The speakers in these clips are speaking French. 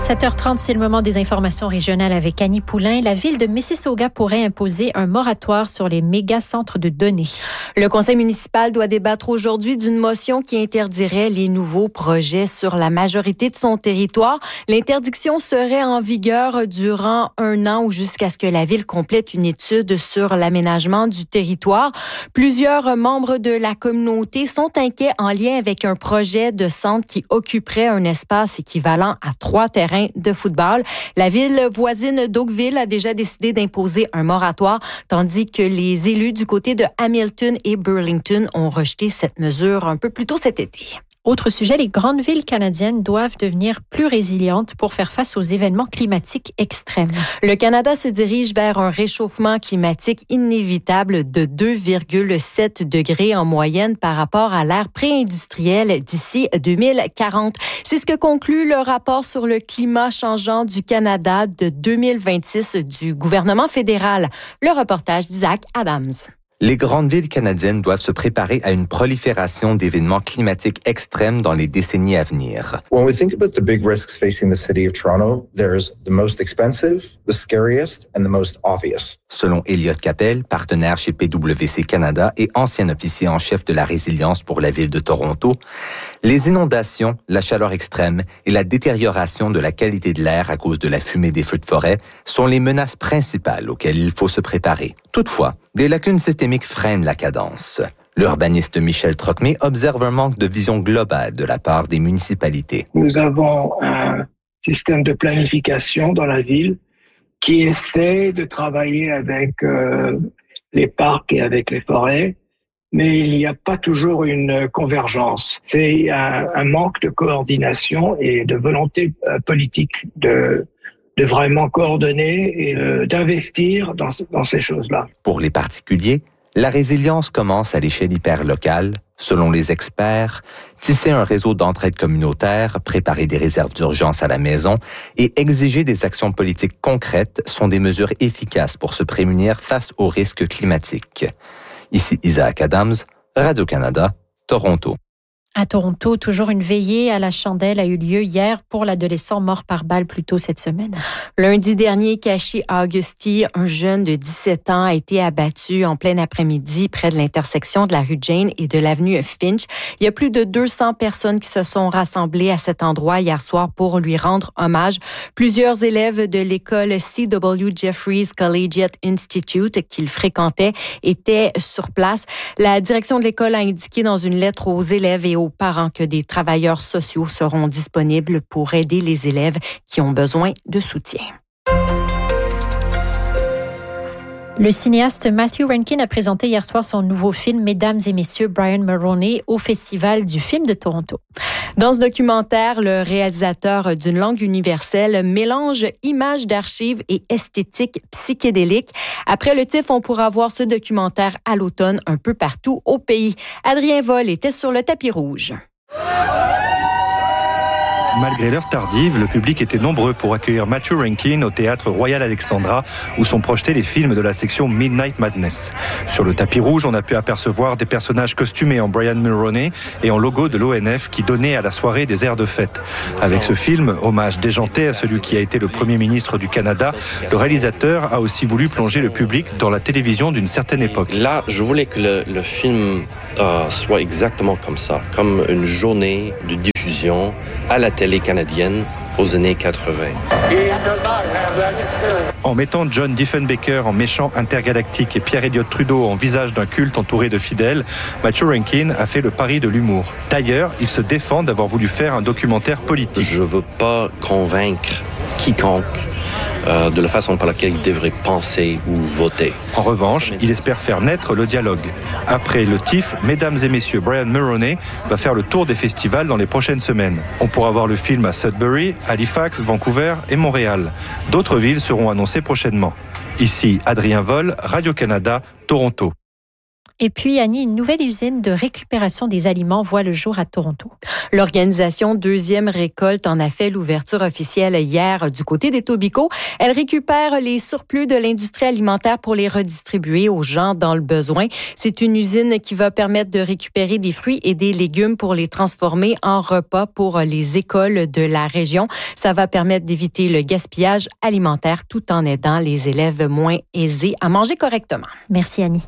7h30, c'est le moment des informations régionales avec Annie Poulain. La ville de Mississauga pourrait imposer un moratoire sur les méga-centres de données. Le conseil municipal doit débattre aujourd'hui d'une motion qui interdirait les nouveaux projets sur la majorité de son territoire. L'interdiction serait en vigueur durant 1 an ou jusqu'à ce que la ville complète une étude sur l'aménagement du territoire. Plusieurs membres de la communauté sont inquiets en lien avec un projet de centre qui occuperait un espace équivalent à 3 terrains de football. La ville voisine d'Oakville a déjà décidé d'imposer un moratoire, tandis que les élus du côté de Hamilton et Burlington ont rejeté cette mesure un peu plus tôt cet été. Autre sujet, les grandes villes canadiennes doivent devenir plus résilientes pour faire face aux événements climatiques extrêmes. Le Canada se dirige vers un réchauffement climatique inévitable de 2,7 degrés en moyenne par rapport à l'ère pré-industrielle d'ici 2040. C'est ce que conclut le rapport sur le climat changeant du Canada de 2026 du gouvernement fédéral. Le reportage d'Isaac Adams. Les grandes villes canadiennes doivent se préparer à une prolifération d'événements climatiques extrêmes dans les décennies à venir. When we think about the big risks facing the city of Toronto, there's the most expensive, the scariest, and the most obvious. Selon Elliot Capel, partenaire chez PwC Canada et ancien officier en chef de la résilience pour la ville de Toronto, les inondations, la chaleur extrême et la détérioration de la qualité de l'air à cause de la fumée des feux de forêt sont les menaces principales auxquelles il faut se préparer. Toutefois, des lacunes systémiques freinent la cadence. L'urbaniste Michel Trocmé observe un manque de vision globale de la part des municipalités. Nous avons un système de planification dans la ville qui essaie de travailler avec les parcs et avec les forêts, mais il n'y a pas toujours une convergence. C'est un manque de coordination et de volonté politique de vraiment coordonner et d'investir dans ces choses-là. Pour les particuliers, la résilience commence à l'échelle hyperlocale. Selon les experts, tisser un réseau d'entraide communautaire, préparer des réserves d'urgence à la maison et exiger des actions politiques concrètes sont des mesures efficaces pour se prémunir face aux risques climatiques. Ici Isaac Adams, Radio-Canada, Toronto. À Toronto, toujours une veillée à la chandelle a eu lieu hier pour l'adolescent mort par balle plus tôt cette semaine. Lundi dernier, Kashi Augusti, un jeune de 17 ans, a été abattu en plein après-midi près de l'intersection de la rue Jane et de l'avenue Finch. Il y a plus de 200 personnes qui se sont rassemblées à cet endroit hier soir pour lui rendre hommage. Plusieurs élèves de l'école C.W. Jeffries Collegiate Institute qu'il fréquentait étaient sur place. La direction de l'école a indiqué dans une lettre aux élèves et aux parents que des travailleurs sociaux seront disponibles pour aider les élèves qui ont besoin de soutien. Le cinéaste Matthew Rankin a présenté hier soir son nouveau film « Mesdames et Messieurs Brian Mulroney » au Festival du film de Toronto. Dans ce documentaire, le réalisateur d'une langue universelle mélange images d'archives et esthétique psychédélique. Après le TIFF, on pourra voir ce documentaire à l'automne un peu partout au pays. Adrien Vol était sur le tapis rouge. Malgré l'heure tardive, le public était nombreux pour accueillir Matthew Rankin au Théâtre Royal Alexandra, où sont projetés les films de la section Midnight Madness. Sur le tapis rouge, on a pu apercevoir des personnages costumés en Brian Mulroney et en logo de l'ONF qui donnaient à la soirée des airs de fête. Avec ce film, hommage déjanté à celui qui a été le Premier ministre du Canada, le réalisateur a aussi voulu plonger le public dans la télévision d'une certaine époque. Là, je voulais que le film soit exactement comme ça, comme une journée de diffusion à la télé canadienne aux années 80. En mettant John Diefenbaker en méchant intergalactique et Pierre Elliott Trudeau en visage d'un culte entouré de fidèles, Matthew Rankin a fait le pari de l'humour. D'ailleurs, il se défend d'avoir voulu faire un documentaire politique. Je ne veux pas convaincre quiconque de la façon par laquelle il devrait penser ou voter. En revanche, il espère faire naître le dialogue. Après le TIFF, Mesdames et Messieurs Brian Mulroney va faire le tour des festivals dans les prochaines semaines. On pourra voir le film à Sudbury, Halifax, Vancouver et Montréal. D'autres villes seront annoncées prochainement. Ici Adrien Vol, Radio-Canada, Toronto. Et puis, Annie, une nouvelle usine de récupération des aliments voit le jour à Toronto. L'organisation Deuxième Récolte en a fait l'ouverture officielle hier du côté d'Etobicoke. Elle récupère les surplus de l'industrie alimentaire pour les redistribuer aux gens dans le besoin. C'est une usine qui va permettre de récupérer des fruits et des légumes pour les transformer en repas pour les écoles de la région. Ça va permettre d'éviter le gaspillage alimentaire tout en aidant les élèves moins aisés à manger correctement. Merci, Annie.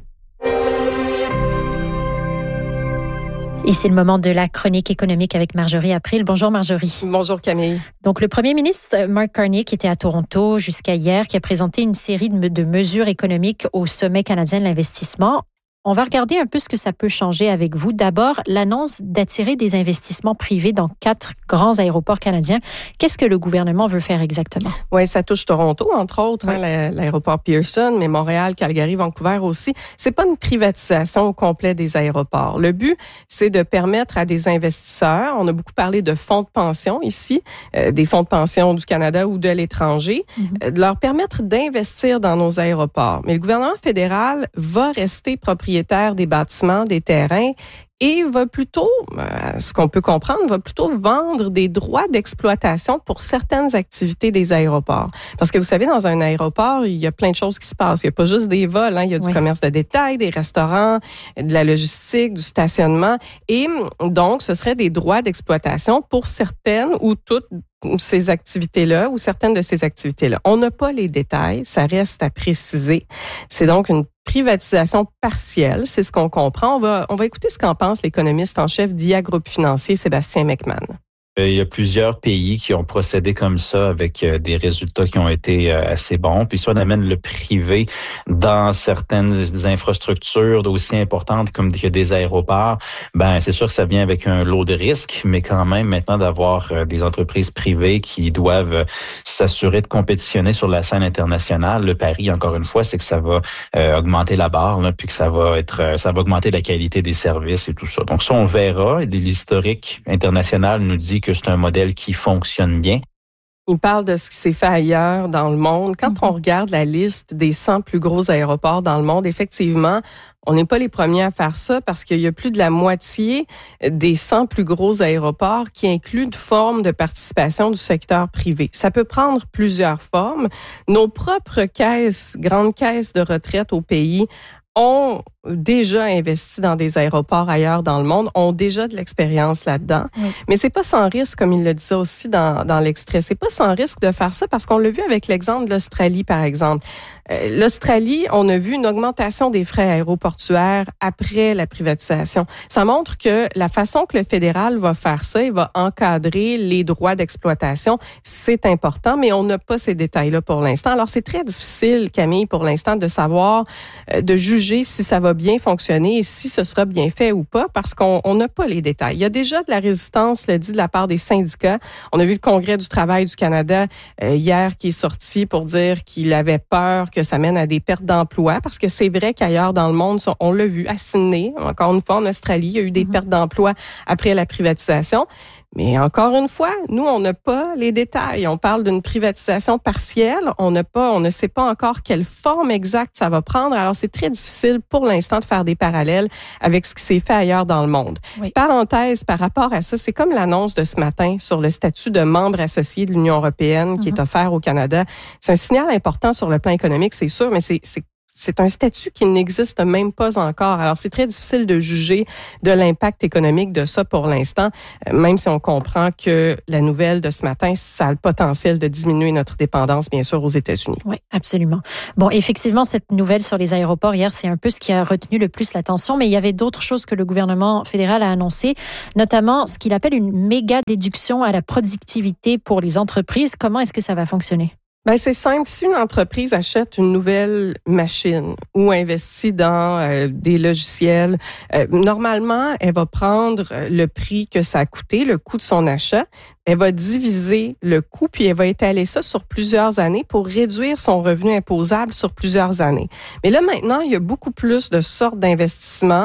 Et c'est le moment de la chronique économique avec Marjorie April. Bonjour Marjorie. Bonjour Camille. Donc le premier ministre Mark Carney, qui était à Toronto jusqu'à hier, qui a présenté une série de mesures économiques au sommet canadien de l'investissement. On va regarder un peu ce que ça peut changer avec vous. D'abord, l'annonce d'attirer des investissements privés dans 4 grands aéroports canadiens. Qu'est-ce que le gouvernement veut faire exactement? Oui, ça touche Toronto, entre autres, oui. L'aéroport Pearson, mais Montréal, Calgary, Vancouver aussi. C'est pas une privatisation au complet des aéroports. Le but, c'est de permettre à des investisseurs, on a beaucoup parlé de fonds de pension ici, des fonds de pension du Canada ou de l'étranger, de leur permettre d'investir dans nos aéroports. Mais le gouvernement fédéral va rester propriétaire des bâtiments, des terrains, et va plutôt, ce qu'on peut comprendre, va plutôt vendre des droits d'exploitation pour certaines activités des aéroports. Parce que vous savez, dans un aéroport, il y a plein de choses qui se passent. Il n'y a pas juste des vols, il y a du commerce de détail, des restaurants, de la logistique, du stationnement. Et donc, ce serait des droits d'exploitation pour certaines ou toutes ces activités-là ou certaines de ces activités-là. On n'a pas les détails, ça reste à préciser. C'est donc une privatisation partielle, c'est ce qu'on comprend. On va écouter ce qu'en pense l'économiste en chef d'IA Groupe Financier, Sébastien McMahon. Il y a plusieurs pays qui ont procédé comme ça avec des résultats qui ont été assez bons. Puis si on amène le privé dans certaines infrastructures aussi importantes comme que des aéroports, ben c'est sûr que ça vient avec un lot de risques, mais quand même maintenant d'avoir des entreprises privées qui doivent s'assurer de compétitionner sur la scène internationale. Le pari, encore une fois, c'est que ça va augmenter la barre, là, puis que ça va augmenter la qualité des services et tout ça. Donc ça, on verra. L'historique international nous dit que c'est un modèle qui fonctionne bien. Il parle de ce qui s'est fait ailleurs dans le monde. Quand on regarde la liste des 100 plus gros aéroports dans le monde, effectivement, on n'est pas les premiers à faire ça parce qu'il y a plus de la moitié des 100 plus gros aéroports qui incluent une forme de participation du secteur privé. Ça peut prendre plusieurs formes. Nos propres grandes caisses de retraite au pays ont déjà investi dans des aéroports ailleurs dans le monde, ont déjà de l'expérience là-dedans. Oui. Mais c'est pas sans risque, comme il le disait aussi dans l'extrait. C'est pas sans risque de faire ça parce qu'on l'a vu avec l'exemple de l'Australie, par exemple. L'Australie, on a vu une augmentation des frais aéroportuaires après la privatisation. Ça montre que la façon que le fédéral va faire ça, il va encadrer les droits d'exploitation. C'est important, mais on n'a pas ces détails-là pour l'instant. Alors, c'est très difficile, Camille, pour l'instant, de savoir, de juger si ça va bien fonctionner et si ce sera bien fait ou pas, parce qu'on n'a pas les détails. Il y a déjà de la résistance, le dit, de la part des syndicats. On a vu le Congrès du travail du Canada hier qui est sorti pour dire qu'il avait peur que ça mène à des pertes d'emplois, parce que c'est vrai qu'ailleurs dans le monde, on l'a vu, à Sydney, encore une fois en Australie, il y a eu des pertes d'emplois après la privatisation. Mais encore une fois, nous, on n'a pas les détails. On parle d'une privatisation partielle. On ne sait pas encore quelle forme exacte ça va prendre. Alors, c'est très difficile pour l'instant de faire des parallèles avec ce qui s'est fait ailleurs dans le monde. Oui. Parenthèse par rapport à ça, c'est comme l'annonce de ce matin sur le statut de membre associé de l'Union européenne qui est offert au Canada. C'est un signal important sur le plan économique, c'est sûr, mais c'est un statut qui n'existe même pas encore. Alors, c'est très difficile de juger de l'impact économique de ça pour l'instant, même si on comprend que la nouvelle de ce matin, ça a le potentiel de diminuer notre dépendance, bien sûr, aux États-Unis. Oui, absolument. Bon, effectivement, cette nouvelle sur les aéroports hier, c'est un peu ce qui a retenu le plus l'attention, mais il y avait d'autres choses que le gouvernement fédéral a annoncées, notamment ce qu'il appelle une méga déduction à la productivité pour les entreprises. Comment est-ce que ça va fonctionner? Ben c'est simple. Si une entreprise achète une nouvelle machine ou investit dans des logiciels, normalement, elle va prendre le prix que ça a coûté, le coût de son achat. Elle va diviser le coût, puis elle va étaler ça sur plusieurs années pour réduire son revenu imposable sur plusieurs années. Mais là, maintenant, il y a beaucoup plus de sortes d'investissements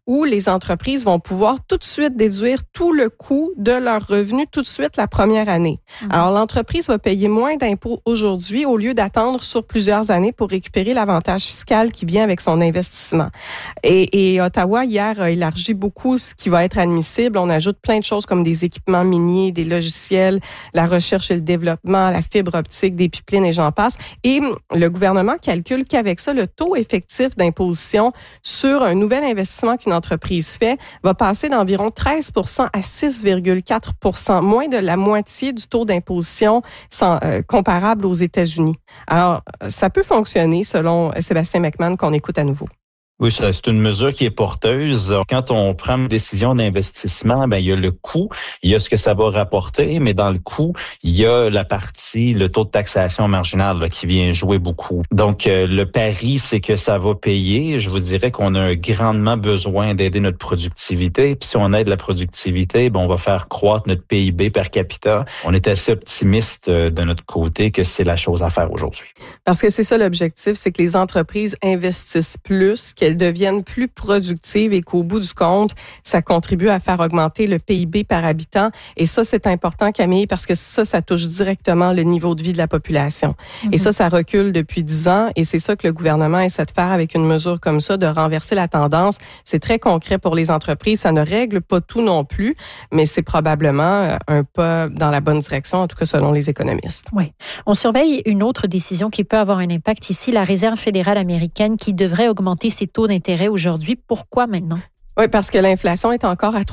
où les entreprises vont pouvoir tout de suite déduire tout le coût de leurs revenus tout de suite la première année. Alors, l'entreprise va payer moins d'impôts aujourd'hui au lieu d'attendre sur plusieurs années pour récupérer l'avantage fiscal qui vient avec son investissement. Et Ottawa, hier, a élargi beaucoup ce qui va être admissible. On ajoute plein de choses comme des équipements miniers, des logiciels, la recherche et le développement, la fibre optique, des pipelines et j'en passe. Et le gouvernement calcule qu'avec ça, le taux effectif d'imposition sur un nouvel investissement qu'une entreprise fait va passer d'environ 13 à 6,4 moins de la moitié du taux d'imposition comparable aux États-Unis. Alors, ça peut fonctionner selon Sébastien McMahon qu'on écoute à nouveau. Oui, c'est une mesure qui est porteuse. Quand on prend une décision d'investissement, il y a le coût, il y a ce que ça va rapporter, mais dans le coût, il y a la partie, le taux de taxation marginal là, qui vient jouer beaucoup. Donc, le pari, c'est que ça va payer. Je vous dirais qu'on a grandement besoin d'aider notre productivité. Puis si on aide la productivité, on va faire croître notre PIB per capita. On est assez optimiste de notre côté que c'est la chose à faire aujourd'hui. Parce que c'est ça l'objectif, c'est que les entreprises investissent plus, qu'elles deviennent plus productives et qu'au bout du compte, ça contribue à faire augmenter le PIB par habitant. Et ça, c'est important, Camille, parce que ça touche directement le niveau de vie de la population. Et ça recule depuis 10 ans. Et c'est ça que le gouvernement essaie de faire avec une mesure comme ça, de renverser la tendance. C'est très concret pour les entreprises. Ça ne règle pas tout non plus, mais c'est probablement un pas dans la bonne direction, en tout cas selon les économistes. Oui. On surveille une autre décision qui peut avoir un impact ici, la Réserve fédérale américaine qui devrait augmenter ses taux d'intérêt aujourd'hui. Pourquoi maintenant? Oui, parce que l'inflation est encore à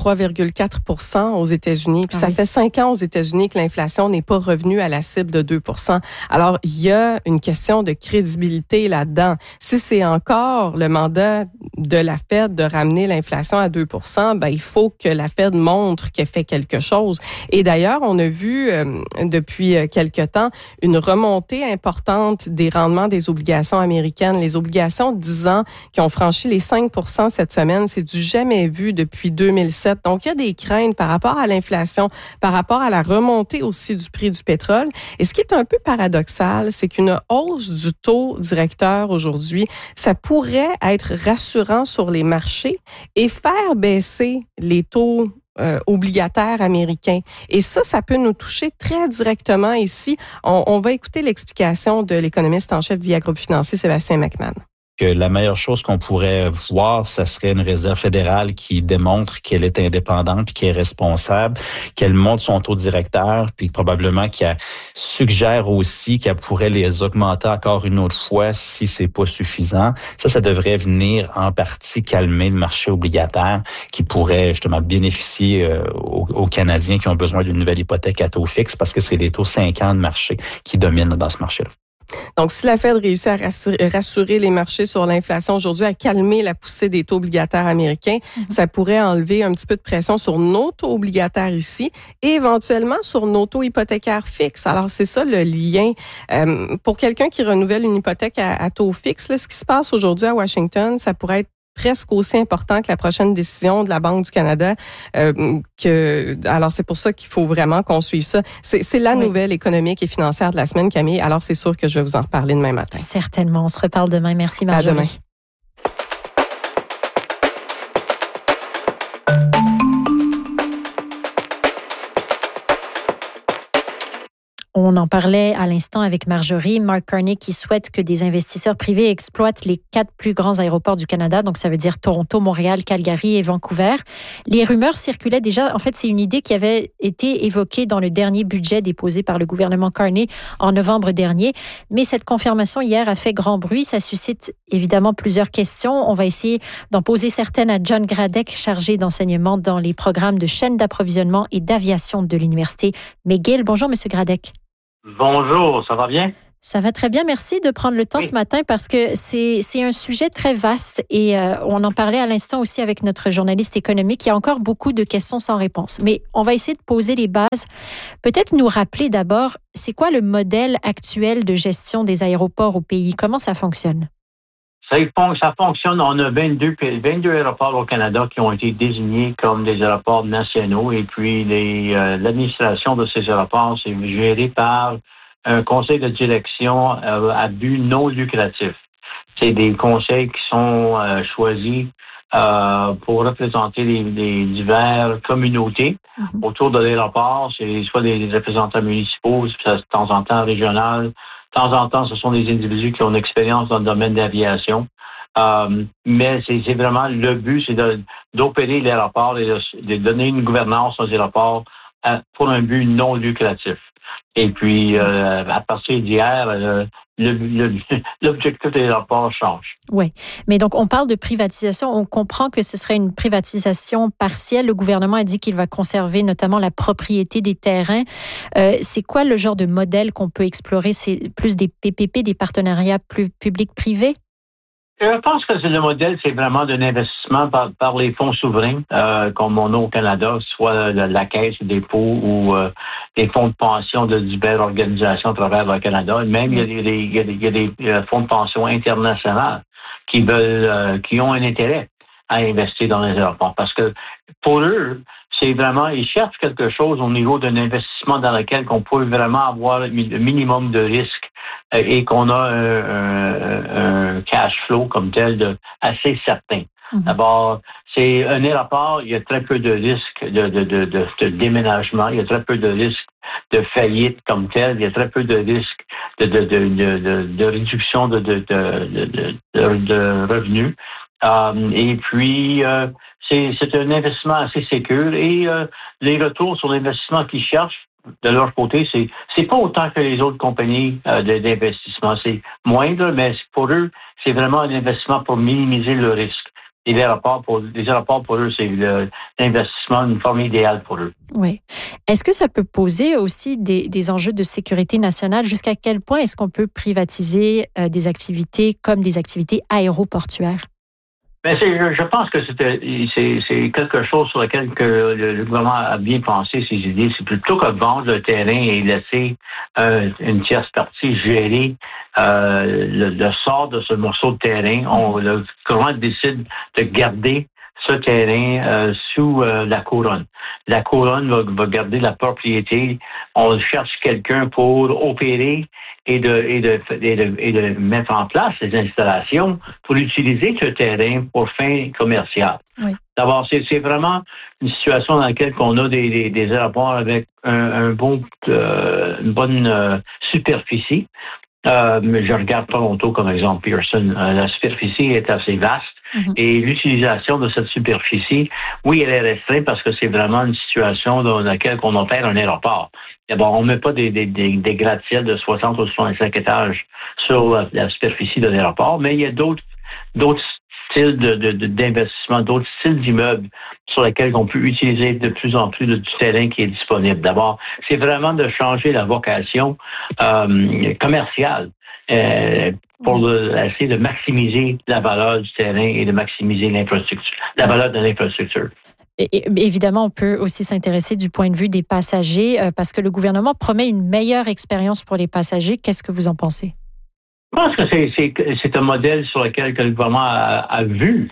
3,4 aux États-Unis. Puis ça fait 5 ans aux États-Unis que l'inflation n'est pas revenue à la cible de 2 Alors, il y a une question de crédibilité là-dedans. Si c'est encore le mandat de la Fed de ramener l'inflation à 2 il faut que la Fed montre qu'elle fait quelque chose. Et d'ailleurs, on a vu depuis quelque temps une remontée importante des rendements des obligations américaines. Les obligations de 10 ans qui ont franchi les 5 cette semaine, c'est du jamais vu depuis 2007. Donc, il y a des craintes par rapport à l'inflation, par rapport à la remontée aussi du prix du pétrole. Et ce qui est un peu paradoxal, c'est qu'une hausse du taux directeur aujourd'hui, ça pourrait être rassurant sur les marchés et faire baisser les taux obligataires américains. Et ça peut nous toucher très directement ici. On va écouter l'explication de l'économiste en chef d'IA Groupe Financier, Sébastien McMahon. Que la meilleure chose qu'on pourrait voir, ça serait une réserve fédérale qui démontre qu'elle est indépendante puis qu'elle est responsable, qu'elle monte son taux directeur, puis probablement qu'elle suggère aussi qu'elle pourrait les augmenter encore une autre fois si c'est pas suffisant. Ça devrait venir en partie calmer le marché obligataire qui pourrait justement bénéficier aux Canadiens qui ont besoin d'une nouvelle hypothèque à taux fixe parce que c'est les taux 5 ans de marché qui dominent dans ce marché-là. Donc, si la Fed réussit à rassurer les marchés sur l'inflation aujourd'hui, à calmer la poussée des taux obligataires américains, ça pourrait enlever un petit peu de pression sur nos taux obligataires ici et éventuellement sur nos taux hypothécaires fixes. Alors, c'est ça le lien. Pour quelqu'un qui renouvelle une hypothèque à taux fixe, là, ce qui se passe aujourd'hui à Washington, ça pourrait être presque aussi important que la prochaine décision de la Banque du Canada. Alors, c'est pour ça qu'il faut vraiment qu'on suive ça. C'est la nouvelle économique et financière de la semaine, Camille. Alors, c'est sûr que je vais vous en reparler demain matin. Certainement. On se reparle demain. Merci, Marjorie. À demain. On en parlait à l'instant avec Marjorie. Mark Carney qui souhaite que des investisseurs privés exploitent les 4 plus grands aéroports du Canada. Donc, ça veut dire Toronto, Montréal, Calgary et Vancouver. Les rumeurs circulaient déjà. En fait, c'est une idée qui avait été évoquée dans le dernier budget déposé par le gouvernement Carney en novembre dernier. Mais cette confirmation hier a fait grand bruit. Ça suscite évidemment plusieurs questions. On va essayer d'en poser certaines à John Gradek, chargé d'enseignement dans les programmes de chaîne d'approvisionnement et d'aviation de l'Université McGill. Bonjour, Monsieur Gradek. Bonjour, ça va bien? Ça va très bien. Merci de prendre le temps ce matin parce que c'est un sujet très vaste et on en parlait à l'instant aussi avec notre journaliste économique. Il y a encore beaucoup de questions sans réponse. Mais on va essayer de poser les bases. Peut-être nous rappeler d'abord, c'est quoi le modèle actuel de gestion des aéroports au pays? Comment ça fonctionne? Ça fonctionne. On a 22 aéroports au Canada qui ont été désignés comme des aéroports nationaux et puis l'administration de ces aéroports, c'est géré par un conseil de direction à but non lucratif. C'est des conseils qui sont choisis pour représenter les diverses communautés autour de l'aéroport. C'est soit des représentants municipaux, de temps en temps régional. De temps en temps, ce sont des individus qui ont une expérience dans le domaine de l'aviation. Mais c'est vraiment le but, c'est d'opérer l'aéroport et de donner une gouvernance aux aéroports pour un but non lucratif. Et puis, à partir d'hier, l'objectif de l'aéroport change. Oui, mais donc on parle de privatisation. On comprend que ce serait une privatisation partielle. Le gouvernement a dit qu'il va conserver notamment la propriété des terrains. C'est quoi le genre de modèle qu'on peut explorer? C'est plus des PPP, des partenariats plus publics-privés? Je pense que le modèle, c'est vraiment d'un investissement par les fonds souverains, comme on a au Canada, soit la Caisse de dépôt ou les fonds de pension de diverses organisations à travers le Canada. Et même, il y a des fonds de pension internationaux qui ont un intérêt à investir dans les aéroports. Parce que pour eux, c'est vraiment, ils cherchent quelque chose au niveau d'un investissement dans lequel on peut vraiment avoir le minimum de risques et qu'on a un cash flow comme tel assez certain. D'abord, c'est un aéroport, il y a très peu de risques de déménagement, il y a très peu de risques de faillite comme tel, il y a très peu de risques de réduction de revenus. Et puis, c'est un investissement assez sécure et les retours sur l'investissement qu'ils cherchent de leur côté, c'est pas autant que les autres compagnies d'investissement. C'est moindre, mais pour eux, c'est vraiment un investissement pour minimiser le risque. Et les aéroports, pour eux, c'est l'investissement, une forme idéale pour eux. Oui. Est-ce que ça peut poser aussi des enjeux de sécurité nationale? Jusqu'à quel point est-ce qu'on peut privatiser des activités comme des activités aéroportuaires? Ben je pense que c'est quelque chose sur lequel que le gouvernement a bien pensé ses idées. C'est plutôt que de vendre le terrain et laisser une tierce partie gérer le sort de ce morceau de terrain. Le gouvernement décide de garder ce terrain sous la couronne. La couronne va garder la propriété. On cherche quelqu'un pour opérer et de mettre en place les installations pour utiliser ce terrain pour fin commerciale. Oui. D'abord, c'est vraiment une situation dans laquelle on a des aéroports avec une bonne superficie. Je regarde Toronto comme exemple, Pearson. La superficie est assez vaste et l'utilisation de cette superficie, oui, elle est restreinte parce que c'est vraiment une situation dans laquelle on opère un aéroport. D'abord, on ne met pas des gratte-ciels de 60 ou 65 étages sur la superficie de l'aéroport, mais il y a d'autres styles d'investissement, d'autres styles d'immeubles sur lesquels on peut utiliser de plus en plus du terrain qui est disponible. D'abord, c'est vraiment de changer la vocation commerciale pour essayer de maximiser la valeur du terrain et de maximiser la valeur de l'infrastructure. Et évidemment, on peut aussi s'intéresser du point de vue des passagers parce que le gouvernement promet une meilleure expérience pour les passagers. Qu'est-ce que vous en pensez? Je pense que c'est un modèle sur lequel le gouvernement a vu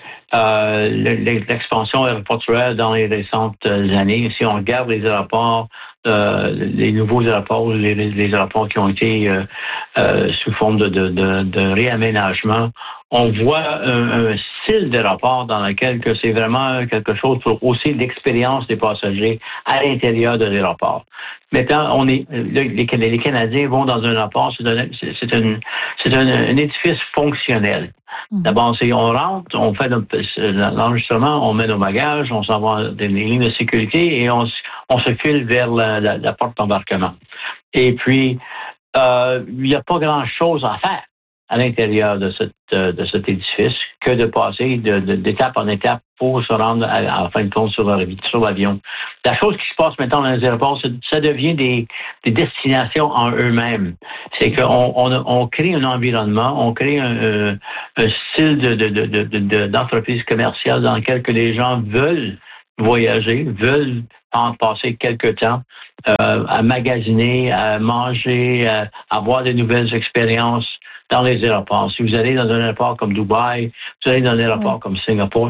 l'expansion aéroportuaire dans les récentes années. Si on regarde les aéroports, les nouveaux aéroports, les aéroports qui ont été sous forme de réaménagement, on voit un style d'aéroport dans lequel que c'est vraiment quelque chose pour hausser l'expérience des passagers à l'intérieur de l'aéroport. Maintenant, les Canadiens vont dans un aéroport, c'est un édifice fonctionnel. D'abord, on rentre, on fait l'enregistrement, on met nos bagages, on s'en va dans les lignes de sécurité et on se file vers la porte d'embarquement. Et puis, il n'y a pas grand-chose à faire à l'intérieur de cet édifice que de passer d'étape en étape pour se rendre en fin de compte sur l'avion. La chose qui se passe maintenant dans les aéroports, ça devient des destinations en eux-mêmes. C'est qu'on crée un environnement, on crée un style d'entreprise commerciale dans lequel que les gens veulent voyager, veulent en passer quelque temps à magasiner, à manger, à avoir de nouvelles expériences dans les aéroports. Si vous allez dans un aéroport comme Dubaï, vous allez dans un aéroport comme Singapour,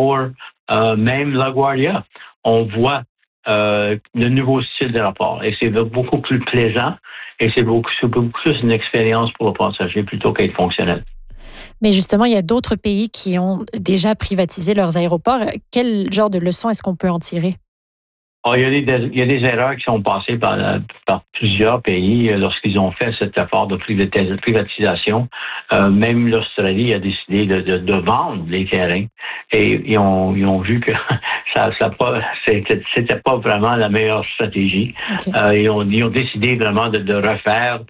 même LaGuardia, on voit le nouveau style d'aéroport. Et c'est beaucoup plus plaisant et c'est beaucoup plus une expérience pour le passager plutôt qu'être fonctionnel. Mais justement, il y a d'autres pays qui ont déjà privatisé leurs aéroports. Quel genre de leçon est-ce qu'on peut en tirer? Il y a des erreurs qui sont passées par plusieurs pays lorsqu'ils ont fait cet effort de privatisation. Même l'Australie a décidé de vendre les terrains et ils ont vu que c'était pas vraiment la meilleure stratégie. Okay. Ils ont décidé vraiment de refaire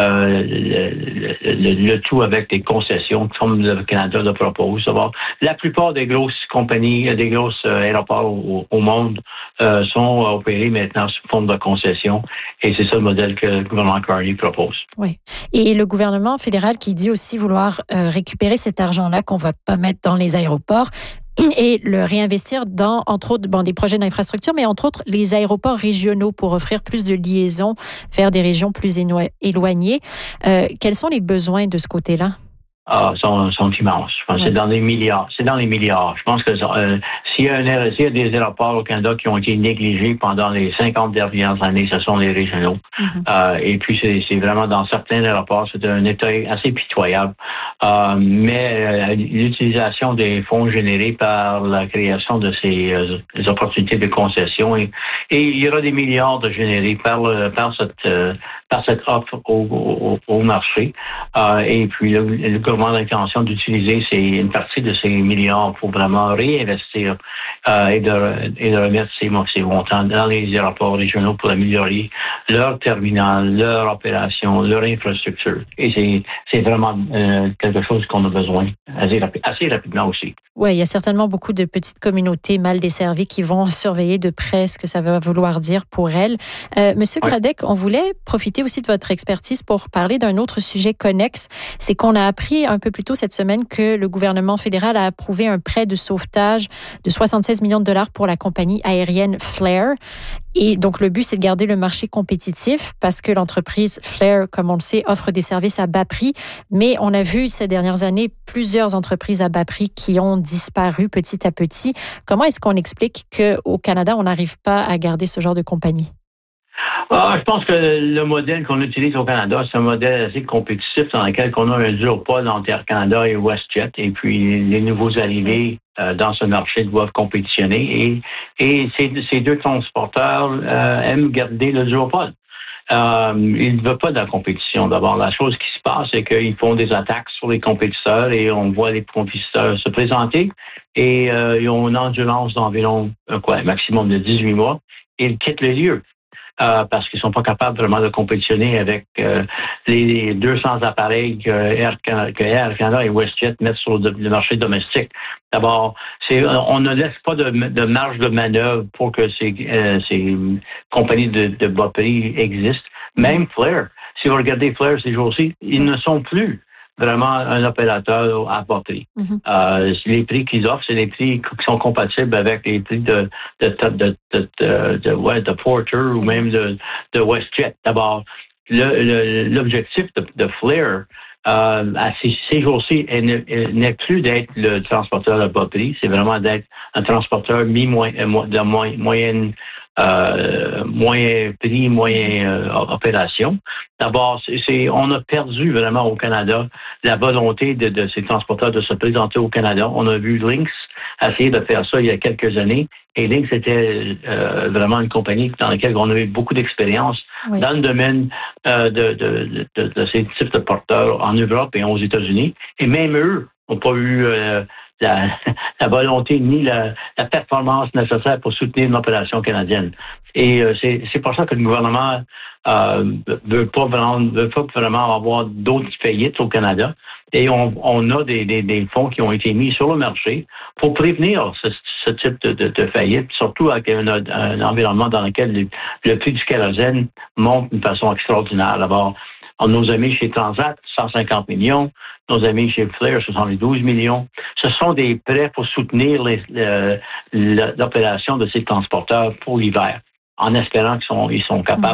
le tout avec des concessions comme le Canada le propose. La plupart des grosses compagnies, des grosses aéroports au monde sont opérés maintenant sous forme de concession et c'est ça le modèle que le gouvernement Carney propose. Oui. Et le gouvernement fédéral qui dit aussi vouloir récupérer cet argent-là qu'on va pas mettre dans les aéroports et le réinvestir dans, entre autres, des projets d'infrastructure, mais entre autres, les aéroports régionaux pour offrir plus de liaisons vers des régions plus éloignées. Quels sont les besoins de ce côté-là? Sont immenses. Je pense que c'est dans les milliards. Je pense que s'il y a des aéroports au Canada qui ont été négligés pendant les 50 dernières années, ce sont les régionaux. Et puis, c'est vraiment dans certains aéroports, c'est un état assez pitoyable. Mais l'utilisation des fonds générés par la création de ces opportunités de concession, et il y aura des milliards de générés par cette offre au marché. Et puis, le gouvernement a l'intention d'utiliser une partie de ces milliards pour vraiment réinvestir et de remettre ces montants dans les aéroports régionaux pour améliorer leur terminal, leur opération, leur infrastructure. Et c'est vraiment quelque chose qu'on a besoin assez rapidement aussi. Oui, il y a certainement beaucoup de petites communautés mal desservies qui vont surveiller de près ce que ça va vouloir dire pour elles. Monsieur Gradec, on voulait profiter aussi de votre expertise pour parler d'un autre sujet connexe. C'est qu'on a appris un peu plus tôt cette semaine que le gouvernement fédéral a approuvé un prêt de sauvetage de 76 millions de dollars pour la compagnie aérienne Flair. Et donc, le but, c'est de garder le marché compétitif parce que l'entreprise Flair, comme on le sait, offre des services à bas prix. Mais on a vu ces dernières années plusieurs entreprises à bas prix qui ont disparu petit à petit. Comment est-ce qu'on explique qu'au Canada, on n'arrive pas à garder ce genre de compagnie? Je pense que le modèle qu'on utilise au Canada, c'est un modèle assez compétitif dans lequel on a un duopole entre Air Canada et WestJet. Et puis, les nouveaux arrivés dans ce marché doivent compétitionner. Et ces deux transporteurs aiment garder le duopole. Ils ne veulent pas de la compétition. D'abord, la chose qui se passe, c'est qu'ils font des attaques sur les compétiteurs et on voit les compétiteurs se présenter et ils ont une endurance d'environ un maximum de 18 mois et ils quittent le lieu. Parce qu'ils sont pas capables vraiment de compétitionner avec les 200 appareils que Air Canada et WestJet mettent sur le marché domestique. D'abord, on ne laisse pas de marge de manœuvre pour que ces compagnies de bas prix existent. Même Flair, si vous regardez Flair ces jours-ci, ils ne sont plus vraiment un opérateur à bas prix. Les prix qu'ils offrent, c'est les prix qui sont compatibles avec les prix de Porter ou même de WestJet. D'abord, l'objectif de Flair à ces jours-ci n'est plus d'être le transporteur à bas prix, c'est vraiment d'être un transporteur de moyen prix, moyen opération. D'abord, on a perdu vraiment au Canada la volonté de ces transporteurs de se présenter au Canada. On a vu Lynx essayer de faire ça il y a quelques années. Et Lynx était vraiment une compagnie dans laquelle on a eu beaucoup d'expérience dans le domaine de ces types de porteurs en Europe et aux États-Unis. Et même eux n'ont pas eu la volonté ni la performance nécessaire pour soutenir une opération canadienne. Et c'est pour ça que le gouvernement veut pas vraiment avoir d'autres faillites au Canada. Et on a des fonds qui ont été mis sur le marché pour prévenir ce type de faillite, surtout avec un environnement dans lequel le prix du kérosène monte d'une façon extraordinaire. D'abord, nos amis chez Transat, 150 millions. Nos amis chez Flair, 72 millions. Ce sont des prêts pour soutenir l'opération de ces transporteurs pour l'hiver, en espérant qu'ils sont capables